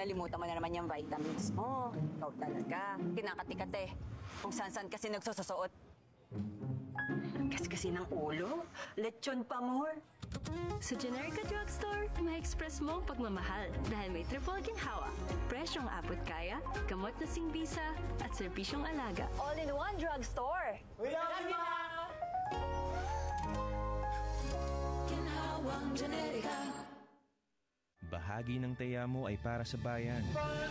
Nalimutan mo na naman yung vitamins mo. Ikaw talaga. Kinakati-kate. Kung saan-saan kasi nagsususuot. Kasi ng ulo. Lechon pa more. Sa Generika Drugstore, ma-express mo ang pagmamahal dahil may triple ginhawa. Presyong apot kaya, gamot na singbisa, at serbisyong alaga. All-in-one drugstore. We love you, Ma! Ginhawang Generika. Bahagi ng taya mo ay para sa bayan.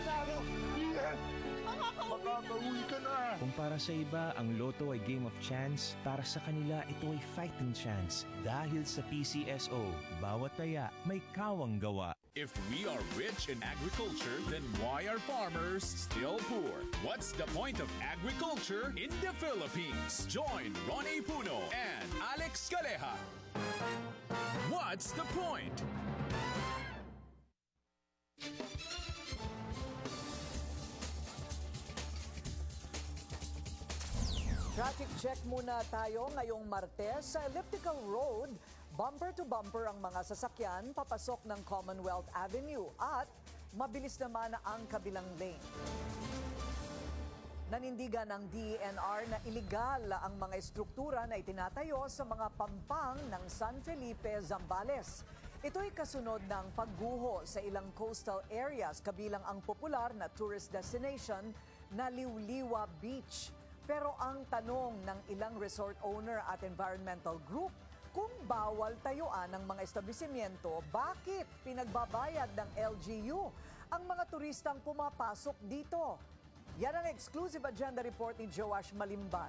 Makakauwi ka na! Kung para sa iba, ang loto ay game of chance, para sa kanila ito ay fighting chance. Dahil sa PCSO, bawat taya may kawang gawa. If we are rich in agriculture, then why are farmers still poor? What's the point of agriculture in the Philippines? Join Ronnie Puno and Alex Caleja. What's the point? Traffic check muna tayo ngayong Martes sa Elliptical Road. Bumper to bumper ang mga sasakyan papasok ng Commonwealth Avenue at mabilis naman ang kabilang lane. Nanindigan ng DENR na iligal ang mga estruktura na itinatayo sa mga pampang ng San Felipe, Zambales. Ito'y kasunod ng pagguho sa ilang coastal areas kabilang ang popular na tourist destination na Liwliwa Beach. Pero ang tanong ng ilang resort owner at environmental group, kung bawal tayuan ng mga establishmento, bakit pinagbabayad ng LGU ang mga turistang pumapasok dito? Yan ang exclusive agenda report ni Joash Malimban.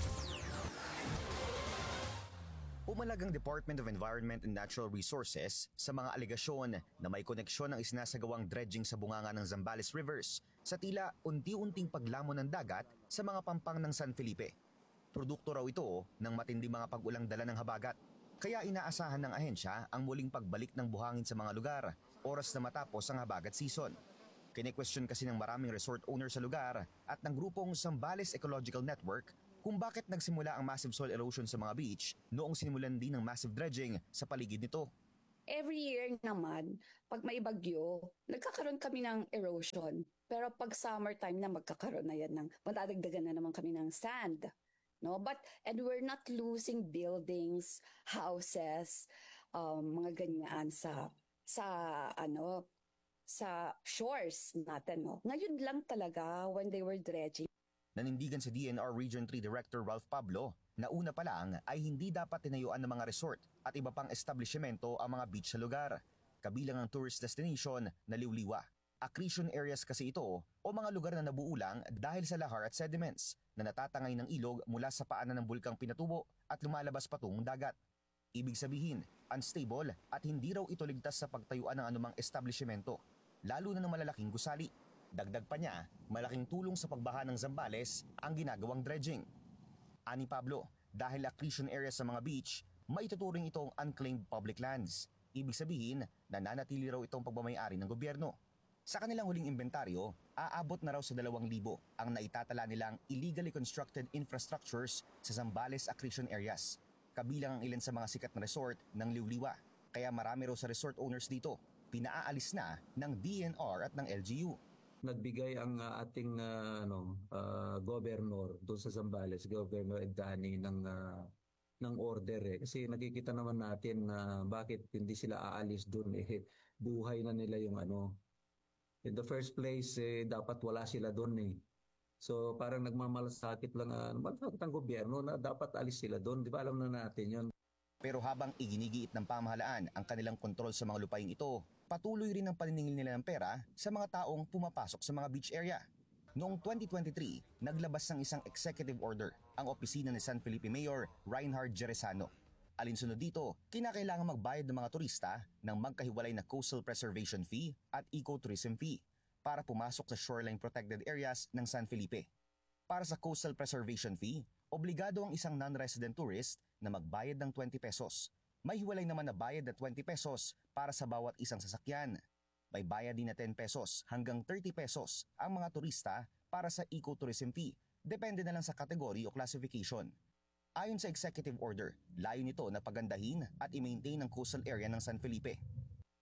Pumalag ang Department of Environment and Natural Resources sa mga alegasyon na may koneksyon ng isinasagawang dredging sa bunganga ng Zambales Rivers sa tila unti-unting paglamon ng dagat sa mga pampang ng San Felipe. Produkto raw ito ng matinding mga pag-ulang dala ng habagat. Kaya inaasahan ng ahensya ang muling pagbalik ng buhangin sa mga lugar oras na matapos ang habagat season. Kine-question kasi ng maraming resort owner sa lugar at ng grupong Zambales Ecological Network kung bakit nagsimula ang massive soil erosion sa mga beach noong sinimulan din ng massive dredging sa paligid nito. Every year naman, pag may bagyo, nagkakaroon kami ng erosion. Pero pag summertime na, magkakaroon na yan ng, madadagdagan na naman kami ng sand. No? And we're not losing buildings, houses, mga ganyan sa shores natin. No? Ngayon lang talaga when they were dredging. Nanindigan sa DNR Region 3 Director Ralph Pablo na una pa lang ay hindi dapat tinayuan ng mga resort at iba pang establishmento ang mga beach sa lugar, kabilang ang tourist destination na Liwliwa. Accretion areas kasi ito o mga lugar na nabuulang dahil sa lahar at sediments na natatangay ng ilog mula sa paanan ng bulkang Pinatubo at lumalabas patungong dagat. Ibig sabihin, unstable at hindi raw ito ligtas sa pagtayuan ng anumang establishmento, lalo na ng malalaking gusali. Dagdag pa niya, malaking tulong sa pagbaha ng Zambales ang ginagawang dredging. Ani Pablo, dahil accretion area sa mga beach, maituturing itong unclaimed public lands. Ibig sabihin, nananatili raw itong pagmamayari ng gobyerno. Sa kanilang huling inventaryo, aabot na raw sa 2,000 ang naitatala nilang illegally constructed infrastructures sa Zambales accretion areas. Kabilang ang ilan sa mga sikat na resort ng Liwliwa. Kaya marami raw sa resort owners dito, pinaaalis na ng DNR at ng LGU. Nagbigay ang ating governor doon sa Zambales, Governor Edani ng order kasi nakikita naman natin na bakit hindi sila aalis doon buhay na nila yung in the first place dapat wala sila doon So parang nagmamalasakit lang ang gobyerno na dapat alis sila doon, di ba alam na natin yon. Pero habang iginigiit ng pamahalaan ang kanilang kontrol sa mga lupain ito, patuloy rin ang paniningil nila ng pera sa mga taong pumapasok sa mga beach area. Noong 2023, naglabas ng isang executive order ang opisina ni San Felipe Mayor Reinhard Jerezano. Alinsunod dito, kinakailangan magbayad ng mga turista ng magkahiwalay na coastal preservation fee at ecotourism fee para pumasok sa shoreline protected areas ng San Felipe. Para sa coastal preservation fee, obligado ang isang non-resident tourist na magbayad ng 20 pesos. May hiwalay naman na bayad na 20 pesos para sa bawat isang sasakyan. May bayad din na 10 pesos hanggang 30 pesos ang mga turista para sa ecotourism fee. Depende na lang sa kategory o classification. Ayon sa executive order, layo nito na pagandahin at i-maintain ang coastal area ng San Felipe.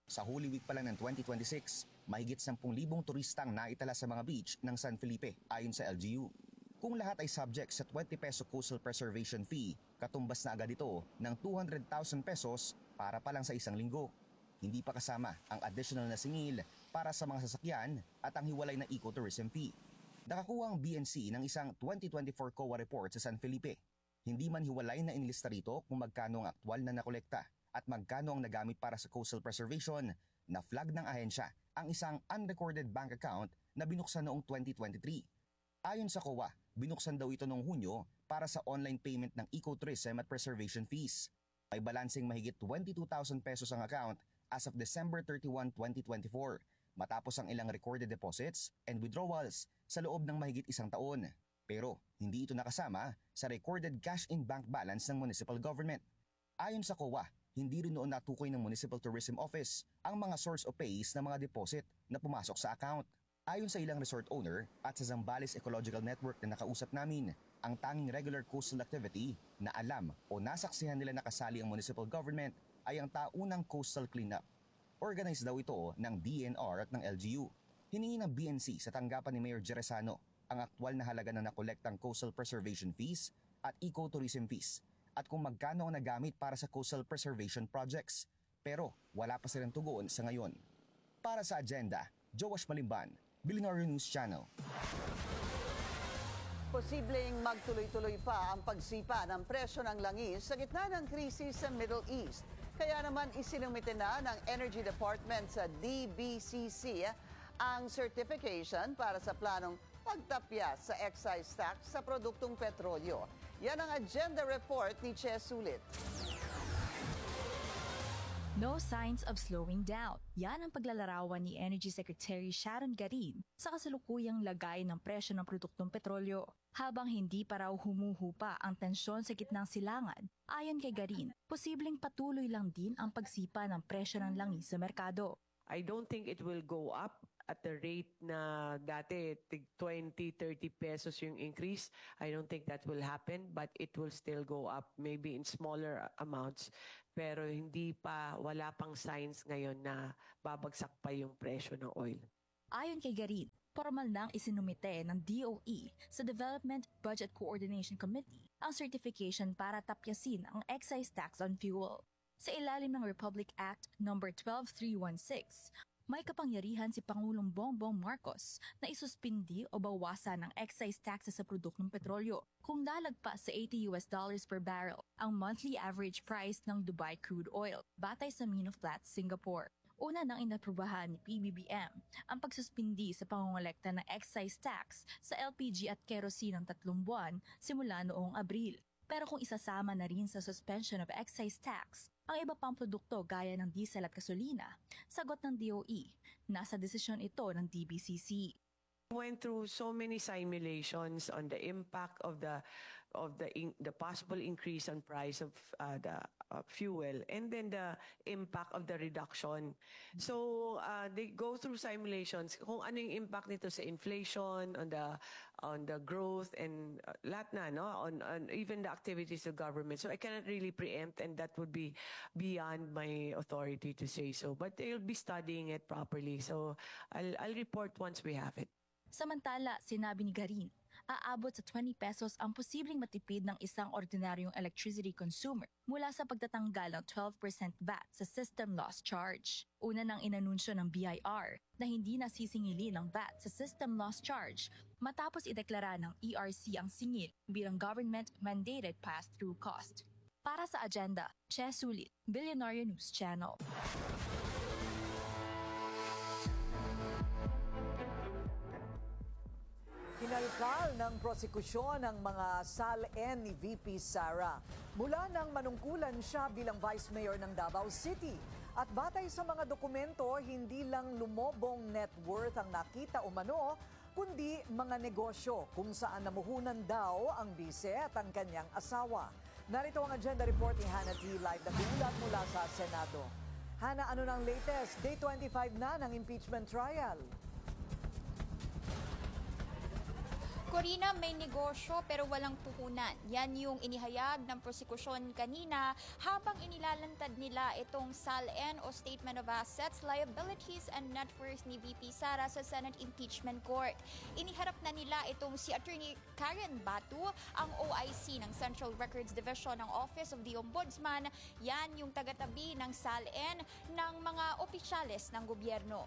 Sa Holy Week pa lang ng 2026, mahigit 10,000 turistang naitala sa mga beach ng San Felipe ayon sa LGU. Kung lahat ay subject sa 20 peso coastal preservation fee, katumbas na agad ito ng 200,000 pesos para pa lang sa isang linggo. Hindi pa kasama ang additional na singil para sa mga sasakyan at ang hiwalay na ecotourism fee. Nakakuha ang BNC ng isang 2024 COA report sa San Felipe. Hindi man hiwalay na inilista rito kung magkano ang aktwal na nakolekta at magkano ang nagamit para sa coastal preservation. Na flag ng ahensya ang isang unrecorded bank account na binuksan noong 2023. Ayon sa COA, binuksan daw ito noong Hunyo para sa online payment ng ecotourism at preservation fees. May balansing mahigit 22,000 pesos ang account as of December 31, 2024, matapos ang ilang recorded deposits and withdrawals sa loob ng mahigit isang taon. Pero hindi ito nakasama sa recorded cash-in bank balance ng municipal government. Ayon sa COA, hindi rin noon natukoy ng Municipal Tourism Office ang mga source of pays ng mga deposit na pumasok sa account. Ayon sa ilang resort owner at sa Zambales Ecological Network na nakausap namin, ang tanging regular coastal activity na alam o nasaksihan nila nakasali ang municipal government ay ang taunang coastal cleanup. Organized daw ito ng DNR at ng LGU. Hiningi ng BNC sa tanggapan ni Mayor Jeresano ang aktwal na halaga ng nakolektang coastal preservation fees at ecotourism fees at kung magkano ang nagamit para sa coastal preservation projects. Pero wala pa silang tugon sa ngayon. Para sa agenda, Joash Malimban, Billionaire News Channel. Posibleng magtuloy-tuloy pa ang pagsipa ng presyo ng langis sa gitna ng krisis sa Middle East. Kaya naman isinumite na ng Energy Department sa DBCC ang certification para sa planong pagtapya sa excise tax sa produktong petrolyo. Yan ang agenda report ni Che Sulit. No signs of slowing down. Yan ang paglalarawan ni Energy Secretary Sharon Garin sa kasalukuyang lagay ng presyo ng produktong petrolyo. Habang hindi pa raw humuhupa ang tensyon sa gitnang silangan, ayon kay Garin, posibleng patuloy lang din ang pagsipa ng presyo ng langis sa merkado. I don't think it will go up at the rate na dati 20-30 pesos yung increase. I don't think that will happen, but it will still go up maybe in smaller amounts. Pero wala pang signs ngayon na babagsak pa yung presyo ng oil. Ayon kay Garin, formal nang isinumite ng DOE sa Development Budget Coordination Committee ang certification para tapyasin ang excise tax on fuel. Sa ilalim ng Republic Act No. 12316, may kapangyarihan si Pangulong Bongbong Marcos na isuspindi o bawasan ang excise taxes sa produktong petrolyo kung lalagpas sa $80 per barrel ang monthly average price ng Dubai crude oil batay sa Mino Flats, Singapore. Una nang inaprubahan ni PBBM ang pagsuspindi sa pangongolekta ng excise tax sa LPG at kerosene ng 3 buwan simula noong Abril. Pero kung isasama na rin sa suspension of excise tax ang iba pang produkto gaya ng diesel at gasolina, sagot ng DOE, nasa desisyon ito ng DBCC. Went through so many simulations on the impact of the possible increase on price of the fuel and then the impact of the reduction. So they go through simulations kung ano yung impact nito sa inflation, on the growth and lahat na, no, on even the activities of government. So I cannot really preempt, and that would be beyond my authority to say so. But they'll be studying it properly. So I'll report once we have it. Samantala, sinabi ni Garin, aabot sa 20 pesos ang posibleng matipid ng isang ordinaryong electricity consumer mula sa pagtatanggal ng 12% VAT sa system loss charge. Una nang inanunsyo ng BIR na hindi nasisingilin ng VAT sa system loss charge matapos ideklara ng ERC ang singil bilang government-mandated pass-through cost. Para sa agenda, Che Sulit, Billionaire News Channel. Kinalkal ng prosekusyon ng mga SALN ni VP Sara mula nang manungkulan siya bilang Vice Mayor ng Davao City. At batay sa mga dokumento, hindi lang lumobong net worth ang nakita umano, kundi mga negosyo kung saan namuhunan daw ang bise at ang kanyang asawa. Narito ang agenda report ni Hannah T. Live na ulat mula sa Senado. Hannah, ano nang latest? Day 25 na ng impeachment trial. Corina, may negosyo pero walang puhunan. Yan yung inihayag ng prosekusyon kanina habang inilalantad nila itong SALN o Statement of Assets, Liabilities and Net Worth ni VP Sara sa Senate Impeachment Court. Iniharap na nila itong si Attorney Karen Batu, ang OIC ng Central Records Division ng Office of the Ombudsman. Yan yung tagatabi ng SALN ng mga opisyales ng gobyerno.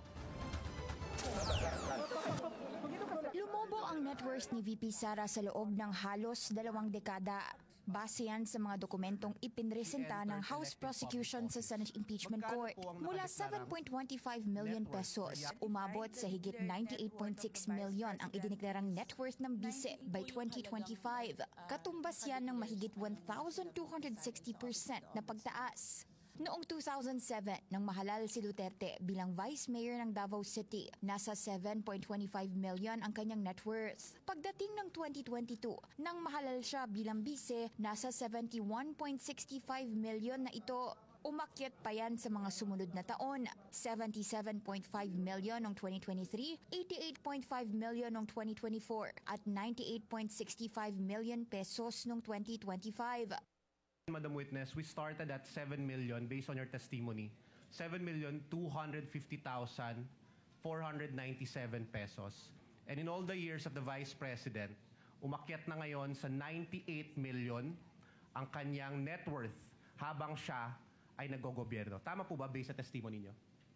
Lumobo ang net worth ni VP Sara sa loob ng halos 2 dekada. Base yan sa mga dokumentong ipinresenta ng House Prosecution sa Senate Impeachment Court. Mula 7.25 million pesos, umabot sa higit 98.6 million ang idineklarang net worth ng bise by 2025. Katumbas yan ng mahigit 1,260% na pagtaas. Noong 2007, nang mahalal si Duterte bilang Vice Mayor ng Davao City, nasa 7.25 million ang kanyang net worth. Pagdating ng 2022, nang mahalal siya bilang bise, nasa 71.65 million na ito. Umakyat pa yan sa mga sumunod na taon, 77.5 million noong 2023, 88.5 million noong 2024, at 98.65 million pesos noong 2025. Madam Witness, we started at 7 million based on your testimony. 7,250,497 pesos. And in all the years of the Vice President, umakyat na ngayon sa 98 million ang kanyang net worth habang siya ay naggogobyerno. Tama po ba based sa testimony niyo?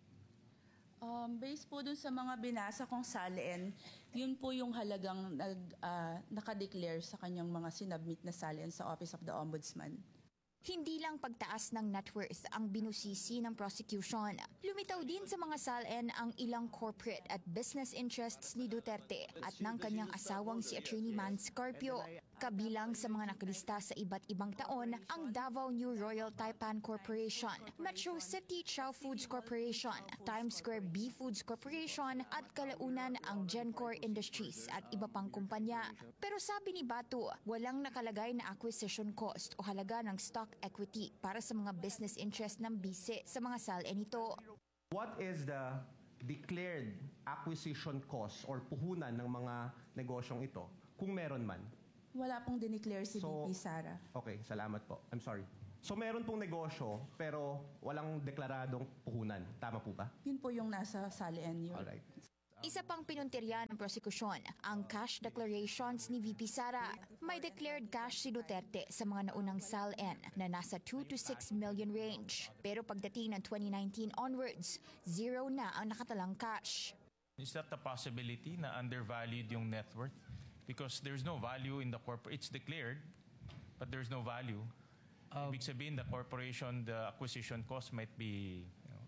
Based po dun sa mga binasa kong SALN, yun po yung halagang nakadeclare sa kanyang mga sinubmit na SALN sa Office of the Ombudsman. Hindi lang pagtaas ng net worth ang binusisi ng prosecution. Lumitaw din sa mga SALN ang ilang corporate at business interests ni Duterte at ng kanyang asawang si Attorney Man Scarpio. Kabilang sa mga nakalista sa iba't ibang taon ang Davao New Royal Taipan Corporation, Metro City Chow Foods Corporation, Times Square Bee Foods Corporation at kalaunan ang Gencor Industries at iba pang kumpanya. Pero sabi ni Batu, walang nakalagay na acquisition cost o halaga ng stock equity para sa mga business interest ng bise sa mga SALN ito. What is the declared acquisition cost or puhunan ng mga negosyong ito, kung meron man? Wala pong dineclare si VP Sara. Okay, salamat po. I'm sorry. So meron pong negosyo pero walang deklaradong puhunan. Tama po ba? Yun po yung nasa SALN yun. Alright. Isa pang pinuntirya ng prosekusyon, ang cash declarations ni VP Sara. May declared cash si Duterte sa mga naunang SALN na nasa 2 to 6 million range. Pero pagdating ng 2019 onwards, zero na ang nakatalang cash. Is that the possibility na undervalued yung net worth? Because there's no value in the corporate. It's declared, but there's no value. Ibig sabihin, the corporation, the acquisition cost might be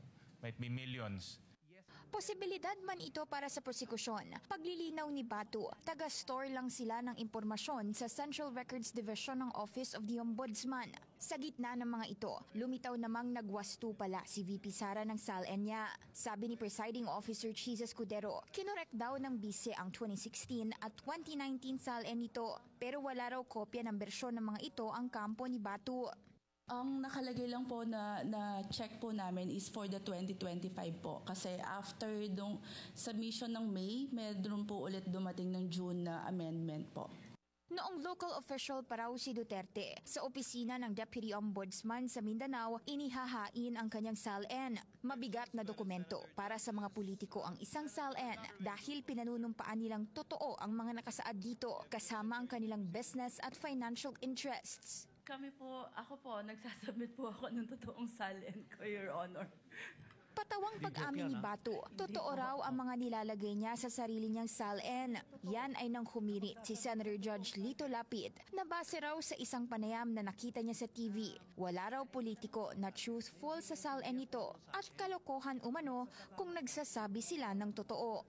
millions. Posibilidad man ito para sa prosekusyon. Paglilinaw ni Batu, taga-store lang sila ng impormasyon sa Central Records Division ng Office of the Ombudsman. Sa gitna ng mga ito, lumitaw namang nagwastu pala si VP Sara ng SALN niya. Sabi ni Presiding Officer Chiz Escudero, kinorek daw ng bise ang 2016 at 2019 SALN nito, pero wala raw kopya ng bersyon ng mga ito ang kampo ni Batu. Ang nakalagay lang po na check po namin is for the 2025 po. Kasi after dong submission ng May, meron po ulit dumating ng June na amendment po. Noong local official pa raw si Duterte, sa opisina ng Deputy Ombudsman sa Mindanao, inihahain ang kanyang SALN. Mabigat na dokumento para sa mga politiko ang isang SALN dahil pinanunumpaan nilang totoo ang mga nakasaad dito kasama ang kanilang business at financial interests. Ako po, nagsasubmit po ako ng totoong SALN ko, Your Honor. Patawang pag-amin ni Batu, totoo raw ang mga nilalagay niya sa sarili niyang SALN. Yan ay nang humirit si Senator Judge Lito Lapid na base raw sa isang panayam na nakita niya sa TV. Wala raw politiko na truthful sa SALN ito at kalokohan umano kung nagsasabi sila ng totoo.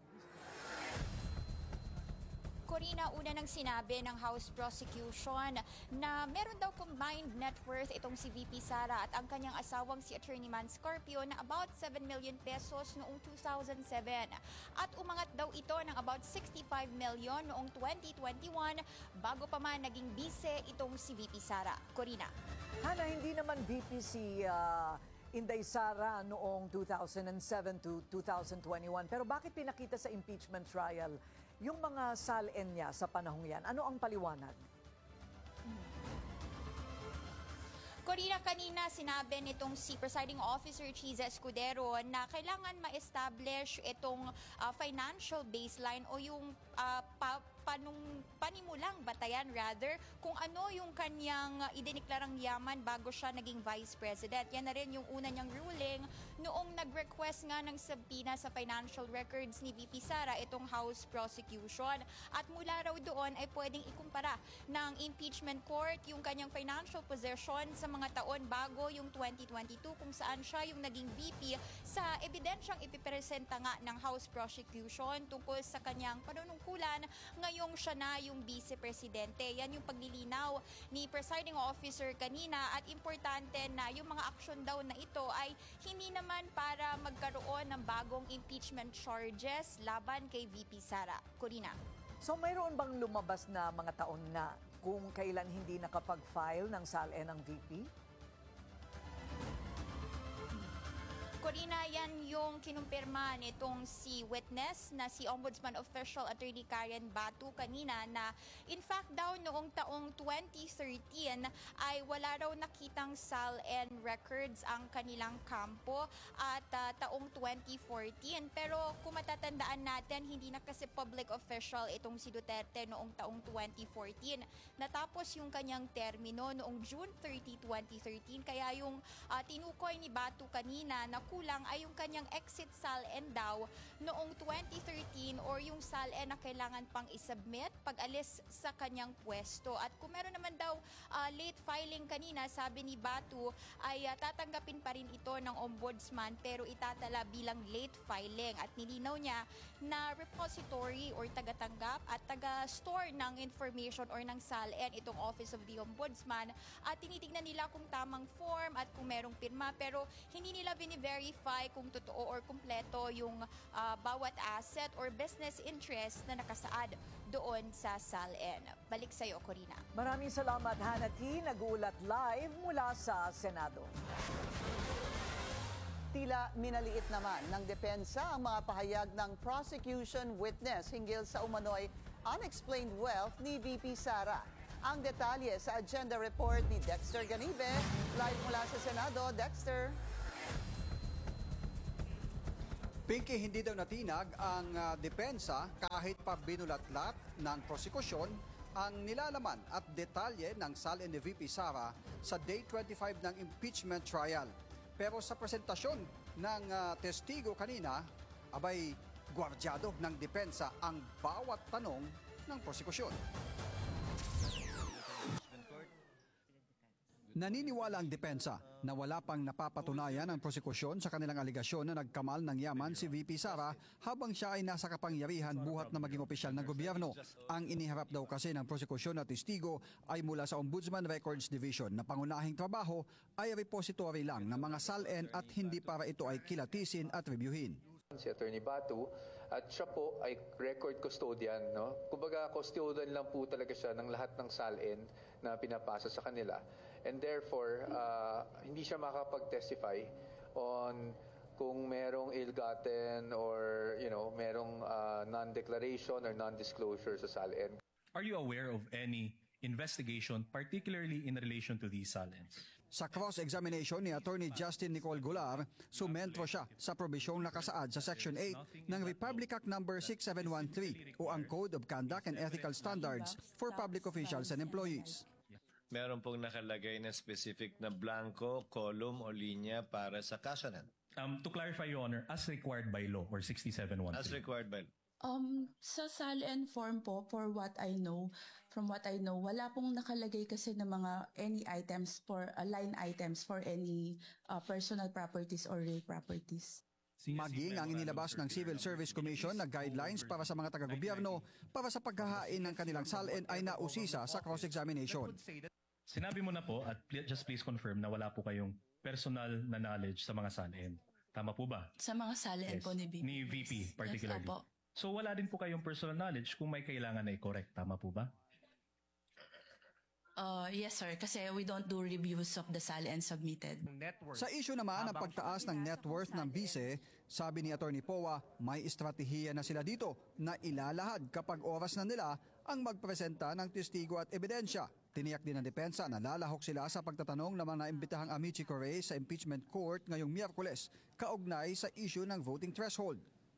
Corina, una nang sinabi ng House Prosecution na meron daw combined net worth itong si VP Sara at ang kanyang asawang si Attorney Man Scarpio na about 7 million pesos noong 2007 at umangat daw ito ng about 65 million noong 2021 bago pa man naging bise itong si VP Sara. Corina. Hana, hindi naman VP si Inday Sara noong 2007 to 2021. Pero bakit pinakita sa impeachment trial yung mga SALN niya sa panahong yan? Ano ang paliwanag? Corina, kanina sinabi nitong si Presiding Officer Chiza Escudero na kailangan ma-establish itong financial baseline o yung panimulang batayan rather kung ano yung kanyang idiniklarang yaman bago siya naging Vice President. Yan na rin yung una niyang ruling noong nag-request nga ng subpoena sa financial records ni VP Sara itong House prosecution. At mula raw doon ay pwedeng ikumpara ng impeachment court yung kanyang financial position sa mga taon bago yung 2022 kung saan siya yung naging VP sa ebidensyang ipipresenta nga ng House prosecution tungkol sa kanyang panunungkulan ngayong siya na yung Vice Presidente. Yan yung paglilinaw ni Presiding Officer kanina at importante na yung mga aksyon daw na ito ay hindi naman para magkaroon ng bagong impeachment charges laban kay VP Sara. Corina. So mayroon bang lumabas na mga taon na kung kailan hindi nakapag-file ng SALN ang VP? Corina, yan yung kinumpirma nitong si witness na si Ombudsman Official Attorney Karen Batu kanina na in fact daw noong taong 2013 ay wala raw nakitang SALN records ang kanilang kampo at taong 2014. Pero kung matatandaan natin, hindi na kasi public official itong si Duterte noong taong 2014. Natapos yung kanyang termino noong June 30, 2013. Kaya yung tinukoy ni Batu kanina na kulang ay yung kanyang exit SALN daw noong 2013 or yung SALN na kailangan pang isubmit pag alis sa kanyang pwesto. At kung meron naman daw late filing kanina, sabi ni Batu ay tatanggapin pa rin ito ng Ombudsman pero itatala bilang late filing. At nilinaw niya na repository or tagatanggap at taga-store ng information or ng SALN itong Office of the Ombudsman at tinitignan nila kung tamang form at kung merong pirma pero hindi nila bini-verify kung totoo or kumpleto yung bawat asset or business interest na nakasaad doon sa SALN. Balik sa iyo, Corina. Maraming salamat, Hannah T. Nag-uulat live mula sa Senado. Tila minaliit naman ng depensa ang mga pahayag ng prosecution witness hinggil sa umano'y unexplained wealth ni VP Sara. Ang detalye sa agenda report ni Dexter Ganibe. Live mula sa Senado, Dexter. Pinky, hindi daw natinag ang depensa kahit pa binulatlat ng prosekusyon ang nilalaman at detalye ng SALN ni VP Sara sa Day 25 ng impeachment trial. Pero sa presentasyon ng testigo kanina, abay gwardyado ng depensa ang bawat tanong ng prosekusyon. Naniniwala ang depensa na wala pang napapatunayan ang prosekusyon sa kanilang aligasyon na nagkamal ng yaman si VP Sara habang siya ay nasa kapangyarihan buhat na maging opisyal ng gobyerno. Ang iniharap daw kasi ng prosekusyon na testigo ay mula sa Ombudsman Records Division na pangunahing trabaho ay repository lang ng mga SALN at hindi para ito ay kilatisin at reviewin. Si Attorney Batu at siya po ay record custodian, no? Kumbaga custodian lang po talaga siya ng lahat ng SALN na pinapasa sa kanila. And therefore, hindi siya makapag-testify on kung merong ill-gotten or merong non-declaration or non-disclosure sa SALN. Are you aware of any investigation, particularly in relation to these SALNs? Sa cross-examination ni Attorney Justin Nicole Golar, sumentro siya sa probisyong nakasaad sa Section 8 ng Republic Act No. 6713 o ang Code of Conduct and Ethical Standards for Public Officials and Employees. Meron pong nakalagay na specific na blanco, column o linya para sa kasanan. To clarify, Your Honor, as required by law or 6713. As required by law. Sa SALN form po, from what I know, wala pong nakalagay kasi ng mga any items for line items for any personal properties or real properties. Maging ang inilabas ng Civil Service Commission na guidelines para sa mga taga-gobyerno para sa paghahain ng kanilang SALN ay nausisa sa cross-examination. Sinabi mo na po at just please confirm na wala po kayong personal na knowledge sa mga SALN. Tama po ba? Sa mga SALN po ni VP. Ni VP particularly. Yes, opo. So wala din po kayong personal knowledge kung may kailangan na i-correct. Tama po ba? Yes, sir. Kasi we don't do reviews of the SALN submitted. Sa issue naman ng pagtaas ng net worth ng bise, sabi ni Attorney Poa, may estratehiya na sila dito na ilalahad kapag oras na nila ang magpresenta ng testigo at ebidensya. Tiniyak din ng depensa na lalahok sila sa pagtatanong ng mga naimbitahang amici curiae sa impeachment court ngayong Miyerkules, kaugnay sa issue ng voting threshold.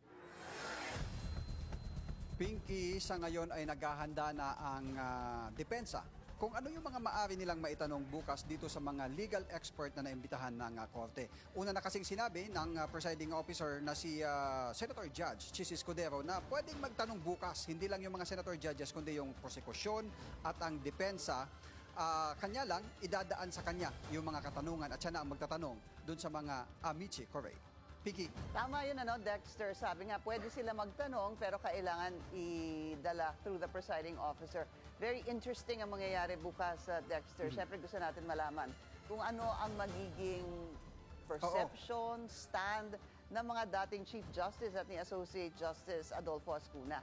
Pinky, sa ngayon ay naghahanda na ang depensa kung ano yung mga maaari nilang maitanong bukas dito sa mga legal expert na naimbitahan ng korte. Una na kasing sinabi ng presiding officer na si Senator Judge Chis Escudero na pwedeng magtanong bukas, hindi lang yung mga senator judges kundi yung prosekusyon at ang depensa. Kanya lang, idadaan sa kanya yung mga katanungan at siya na ang magtatanong dun sa mga amici curiae. Piki. Tama yun, Dexter. Sabi nga, pwede sila magtanong pero kailangan idala through the presiding officer. Very interesting ang mangyayari bukas, Dexter. Siyempre gusto natin malaman kung ano ang magiging perception, stand ng mga dating Chief Justice at ni Associate Justice Adolfo Ascuna.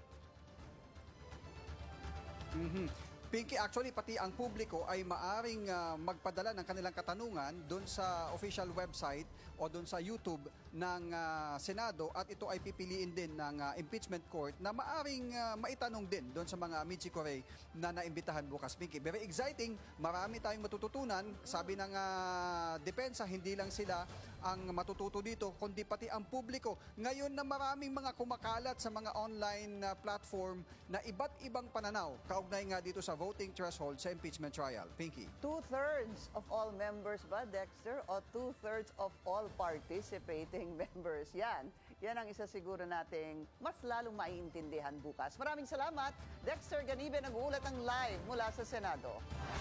Pinky, actually pati ang publiko ay maaring magpadala ng kanilang katanungan doon sa official website o doon sa YouTube ng Senado at ito ay pipiliin din ng impeachment court na maaring maitanong din doon sa mga amici curiae na naimbitahan bukas. Pinky, very exciting. Marami tayong matututunan. Sabi ng depensa, hindi lang sila ang matututo dito, kundi pati ang publiko. Ngayon na maraming mga kumakalat sa mga online platform na iba't ibang pananaw, kaugnay nga dito sa voting threshold sa impeachment trial. Pinky. 2/3 of all members ba, Dexter? O 2/3 of all participating members? Yan ang isa siguro nating mas lalong maiintindihan bukas. Maraming salamat. Dexter Ganibe nag-uulat ng live mula sa Senado.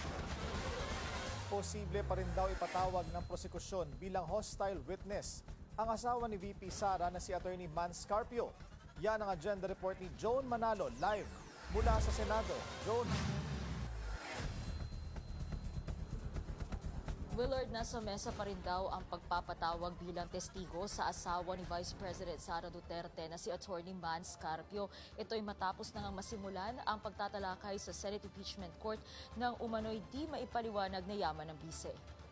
Posible pa rin daw ipatawag ng prosekusyon bilang hostile witness ang asawa ni VP Sara na si Attorney Man Scarpio. Yan ang agenda report ni Joan Manalo live mula sa Senado. Joan. Willard, nasa mesa pa rin daw ang pagpapatawag bilang testigo sa asawa ni Vice President Sara Duterte na si Attorney Man Scarpio. Ito'y matapos na ngang masimulan ang pagtatalakay sa Senate Impeachment Court ng umano'y di maipaliwanag na yaman ng bise.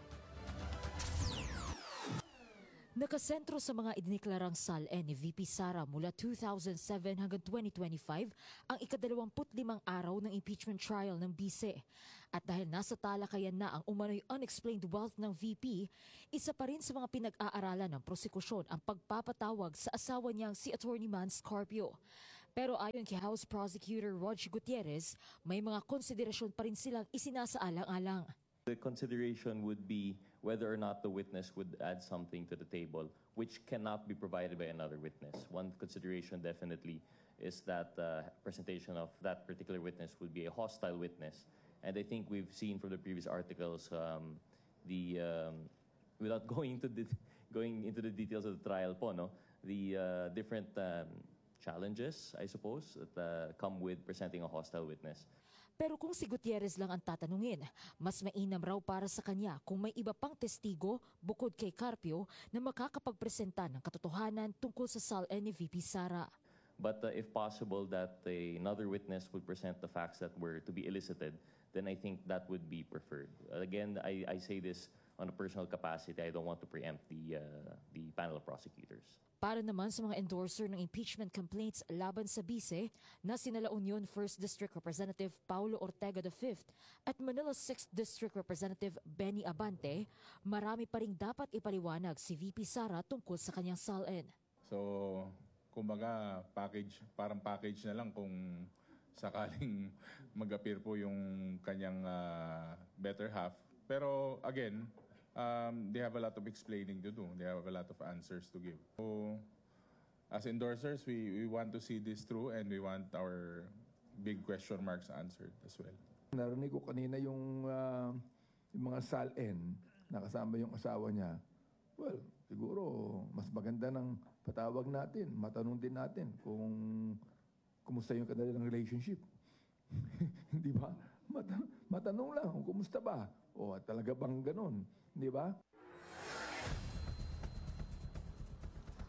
Nakasentro sa mga idineklarang SALN ni VP Sara mula 2007 hanggang 2025 ang ika-25 araw ng impeachment trial ng bise. At dahil nasa talakayan na ang umano'y unexplained wealth ng VP, isa pa rin sa mga pinag-aaralan ng prosekusyon ang pagpapatawag sa asawa niyang si Attorney Man Scarpio. Pero ayon kay House Prosecutor Roger Gutierrez, may mga konsiderasyon pa rin silang isinasaalang-alang. The consideration would be whether or not the witness would add something to the table which cannot be provided by another witness. One consideration definitely is that presentation of that particular witness would be a hostile witness. And I think we've seen from the previous articles without going into the details of the trial po, no, the different challenges, I suppose, that come with presenting a hostile witness. Pero kung si Gutierrez lang ang tatanungin, mas mainam raw para sa kanya kung may iba pang testigo bukod kay Carpio na makakapagpresenta ng katotohanan tungkol sa SALN ni VP Sara. But if possible that another witness would present the facts that were to be elicited, then I think that would be preferred. Again, I say this on a personal capacity. I don't want to preempt the panel of prosecutors. Para naman sa mga endorser ng impeachment complaints laban sa bise na sina La Union 1st District Representative Paulo Ortega V at Manila 6th District Representative Benny Abante, marami pa ring dapat ipaliwanag si VP Sara tungkol sa kanyang SALN. So, kumbaga, parang package na lang kung sakaling mag-appear po yung kanyang better half. Pero again, they have a lot of explaining to do. They have a lot of answers to give. So, as endorsers, we want to see this through and we want our big question marks answered as well. Narinig ko kanina yung mga SALN na kasama yung asawa niya. Well, siguro mas maganda ng patawag natin, matanong din natin kung kumusta yung kanilang relationship. Di ba? Matanong lang kung kumusta ba. O talaga bang ganun? Di ba?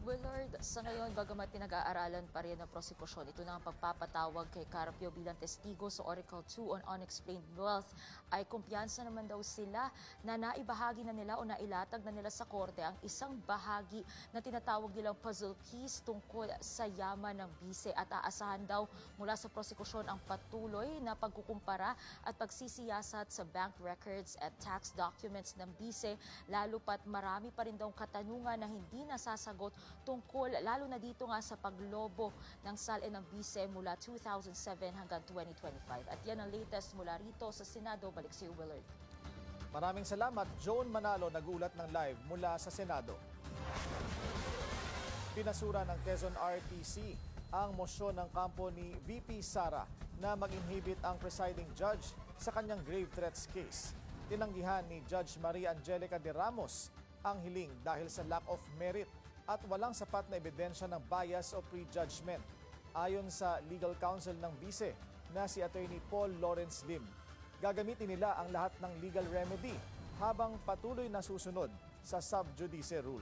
Willard, sa ngayon, bagamat pinag-aaralan pa rin ang prosekusyon, ito na ang pagpapatawag kay Carpio bilang testigo sa Article 2 on Unexplained Wealth, ay kumpiyansa naman daw sila na naibahagi na nila o nailatag na nila sa korte ang isang bahagi na tinatawag nilang puzzle piece tungkol sa yaman ng bise at aasahan daw mula sa prosekusyon ang patuloy na pagkukumpara at pagsisiyasat sa bank records at tax documents ng bise, lalo pat marami pa rin daw katanungan na hindi nasasagot tungkol lalo na dito nga sa paglobo ng SALN ng bise mula 2007 hanggang 2025. At yan ang latest mula rito sa Senado. Balik si Willard. Maraming salamat, Joan Manalo, nag-uulat ng live mula sa Senado. Pinasura ng Quezon RTC ang mosyon ng kampo ni VP Sara na mag-inhibit ang presiding judge sa kanyang grave threats case. Tinanggihan ni Judge Maria Angelica de Ramos ang hiling dahil sa lack of merit at walang sapat na ebidensya ng bias o prejudgment. Ayon sa legal counsel ng bise na si Attorney Paul Lawrence Lim, gagamitin nila ang lahat ng legal remedy habang patuloy na susunod sa sub judice rule.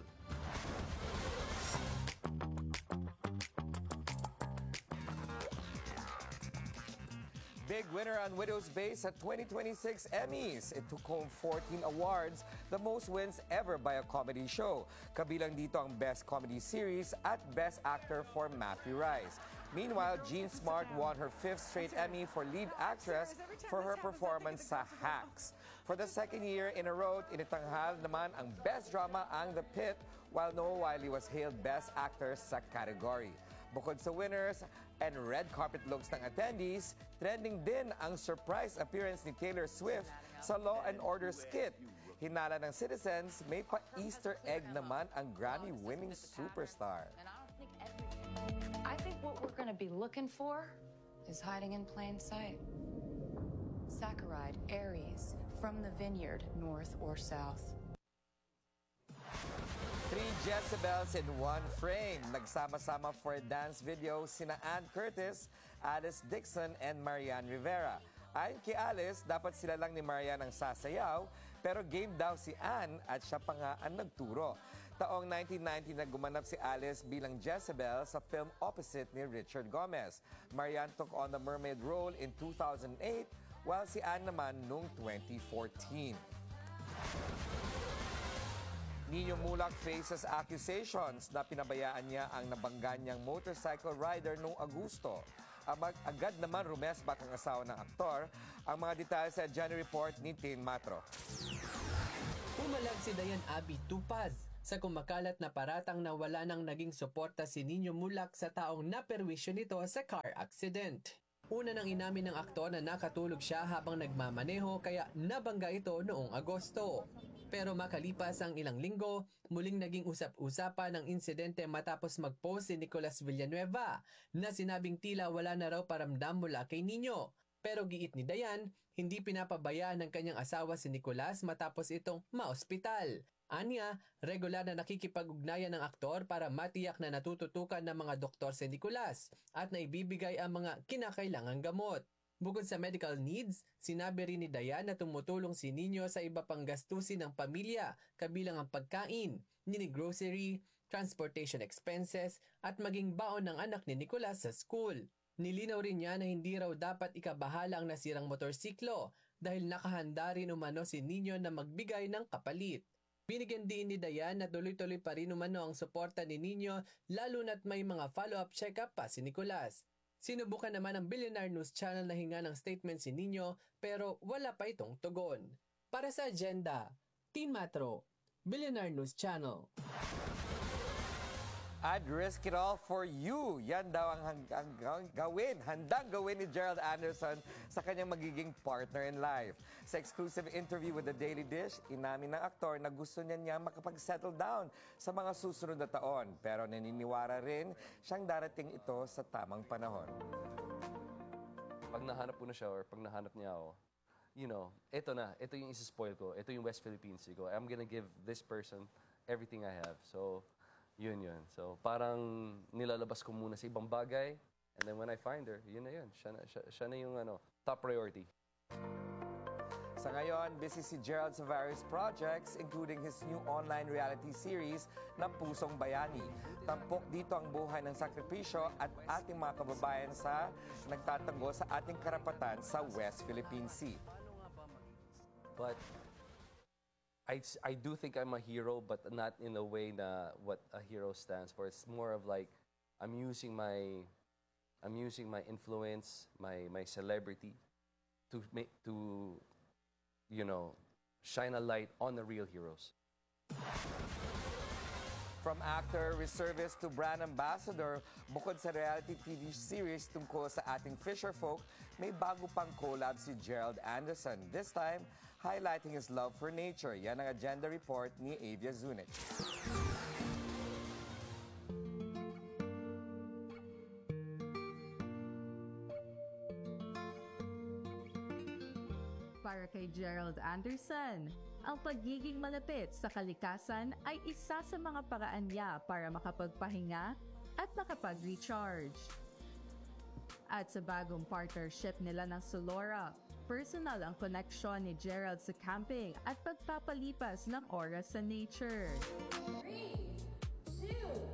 Big winner on Widow's Base at 2026 Emmys. It took home 14 awards, the most wins ever by a comedy show. Kabilang dito ang Best Comedy Series at Best Actor for Matthew Rice. Meanwhile, Jean Smart won her 5th straight Emmy for lead actress for her performance sa Hacks. For the second year in a row, initanghal naman ang Best Drama ang The Pit, while Noah Wiley was hailed Best Actor sa category. Bukod sa winners and red carpet looks ng attendees, trending din ang surprise appearance ni Taylor Swift sa Law and Order skit. Hinala ng citizens, may pa-Easter egg naman ang Grammy-winning superstar. I think what we're going to be looking for is hiding in plain sight. Saccharide, Aries, from the vineyard, north or south. 3 Jezebels in one frame. Nagsama-sama for a dance video sina Ann Curtis, Alice Dixon, and Marianne Rivera. Ayon kay Alice, dapat sila lang ni Marianne ang sasayaw, pero game daw si Ann at siya pa nga ang nagturo. Taong 1990 na gumanap si Alice bilang Jezebel sa film Opposite ni Richard Gomez. Marianne took on the mermaid role in 2008, while si Ann naman noong 2014. Nino Mulak faces accusations na pinabayaan niya ang nabangga niyang motorcycle rider noong Agosto. Agad naman rumesbak ang asawa ng aktor. Ang mga detalye sa Jenny Report ni Tin Matro. Pumalag si Dayan Abby Tupaz sa kumakalat na paratang na wala nang naging suporta si Nino Mulak sa taong naperwisyo nito sa car accident. Una nang inamin ng aktor na nakatulog siya habang nagmamaneho kaya nabangga ito noong Agosto. Pero makalipas ang ilang linggo, muling naging usap-usapan ng insidente matapos mag-post si Nicolas Villanueva na sinabing tila wala na raw paramdam mula kay Nino. Pero giit ni Dayan, hindi pinapabayaan ng kanyang asawa si Nicolas matapos itong maospital. Anya, regular na nakikipag-ugnayan ng aktor para matiyak na natututukan ng mga doktor si Nicolas at naibibigay ang mga kinakailangang gamot. Bukod sa medical needs, sinabi rin ni Dayan na tumutulong si Nino sa iba pang gastusin ng pamilya, kabilang ang pagkain, grocery, transportation expenses, at maging baon ng anak ni Nicolas sa school. Nilinaw rin niya na hindi raw dapat ikabahala ang nasirang motorsiklo dahil nakahanda rin umano si Nino na magbigay ng kapalit. Binigyan din ni Dayan na tuloy-tuloy pa rin umano ang suporta ni Nino lalo na't may mga follow-up check-up pa si Nicolas. Sinubukan naman ng Billionaire News Channel na hinga ng statement si Nino pero wala pa itong tugon. Para sa agenda, Tin Matro, Billionaire News Channel. I'd risk it all for you. Yan daw ang handang gawin ni Gerald Anderson sa kanyang magiging partner in life. Sa exclusive interview with The Daily Dish, inamin ng aktor na gusto niya makapag-settle down sa mga susunod na taon. Pero naniniwara rin siyang darating ito sa tamang panahon. Pag nahanap ko na siya or pag nahanap niya ako, ito yung isi-spoil ko. Ito yung West Philippines ko. I'm gonna give this person everything I have. So, yun. So, parang nilalabas ko muna sa ibang bagay. And then when I find her, yun na yun. Siya na yung top priority. Sa ngayon, busy si Gerald sa various projects, including his new online reality series na Pusong Bayani. Tampok dito ang buhay ng sakripisyo at ating mga kababayan sa nagtatanggol sa ating karapatan sa West Philippine Sea. But I do think I'm a hero, but not in a way na what a hero stands for. It's more of like I'm using my influence, my celebrity to shine a light on the real heroes. From actor, reservist to brand ambassador, bukod sa reality TV series tungkol sa ating fisherfolk, may bago pang collab si Gerald Anderson. This time, highlighting his love for nature. Yan ang agenda report ni Avia Zunich. Para kay Gerald Anderson, ang pagiging malapit sa kalikasan ay isa sa mga paraan niya para makapagpahinga at makapag-recharge. At sa bagong partnership nila ng Solora, personal ang koneksyon ni Gerald sa camping at pagpapalipas ng oras sa nature. 3,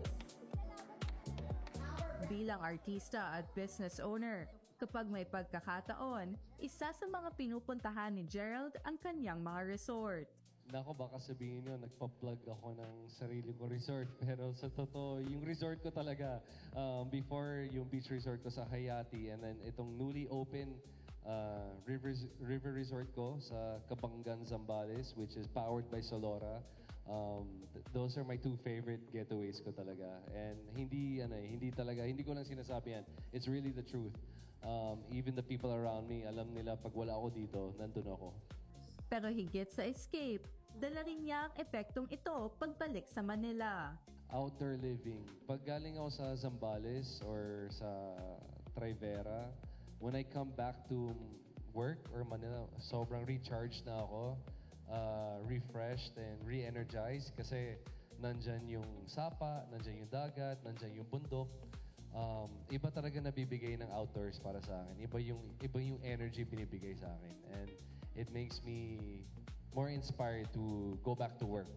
2, bilang artista at business owner, kapag may pagkakataon, isa sa mga pinupuntahan ni Gerald ang kanyang mga resort. Nako, baka sabihin nyo, nagpa-plug ako ng sarili ko resort. Pero sa totoo, yung resort ko talaga, before yung beach resort ko sa Hayati, and then itong newly open river resort ko sa Kabangan, Zambales, which is powered by Solora. Those are my two favorite getaways ko talaga. And hindi ko lang sinasabi yan. It's really the truth. Even the people around me, alam nila pag wala ako dito, nandun ako. Pero higit sa escape, dala rin niya ang epektong ito pagbalik sa Manila. Outdoor living. Pag galing ako sa Zambales or sa Trivera, when I come back to work or Manila, sobrang recharged na ako, refreshed and re-energized kasi nandyan yung sapa, nandyan yung dagat, nandyan yung bundok. Iba talaga nabibigay ng outdoors para sa akin. Iba yung energy binibigay sa akin. And it makes me more inspired to go back to work.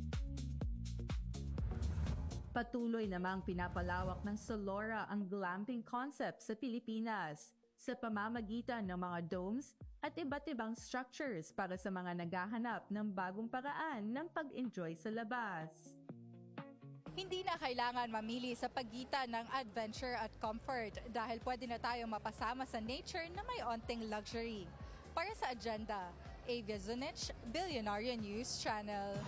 Patuloy namang pinapalawak ng Solora ang glamping concept sa Pilipinas sa pamamagitan ng mga domes at iba't ibang structures para sa mga naghahanap ng bagong paraan ng pag-enjoy sa labas. Hindi na kailangan mamili sa pagitan ng adventure at comfort dahil pwede na tayong mapasama sa nature na may onting luxury. Para sa agenda, Avia Zunich, Billionaire News Channel.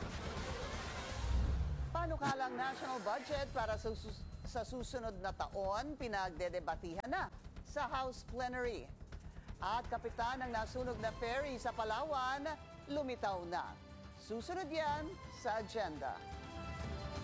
Panukalang national budget para sa susunod na taon, pinagdedebatihan na sa House Plenary. At kapitan ng nasunog na ferry sa Palawan, lumitaw na. Susunod yan sa agenda.